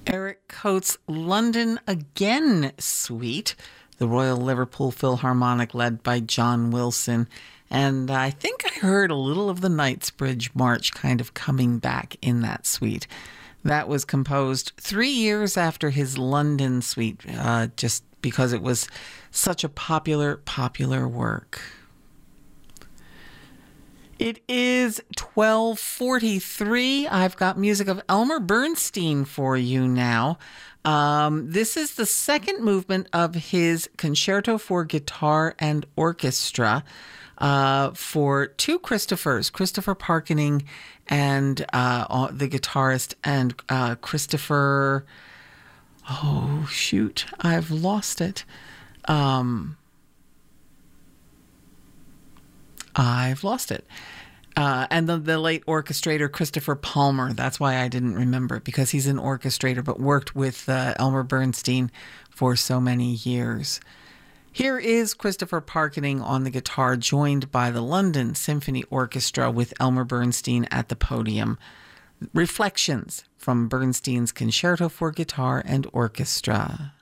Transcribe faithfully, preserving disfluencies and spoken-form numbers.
Eric Coates' London Again Suite, the Royal Liverpool Philharmonic led by John Wilson. And I think I heard a little of the Knightsbridge March kind of coming back in that suite. That was composed three years after his London suite, uh, just because it was such a popular, popular work. It is twelve forty-three. I've got music of Elmer Bernstein for you now. Um, this is the second movement of his Concerto for Guitar and Orchestra uh, for two Christophers, Christopher Parkening and uh, the guitarist, and uh, Christopher... Oh, shoot. I've lost it. Um... I've lost it. Uh, and the, the late orchestrator, Christopher Palmer. That's why I didn't remember it, because he's an orchestrator, but worked with uh, Elmer Bernstein for so many years. Here is Christopher Parkening on the guitar, joined by the London Symphony Orchestra with Elmer Bernstein at the podium. Reflections from Bernstein's Concerto for Guitar and Orchestra.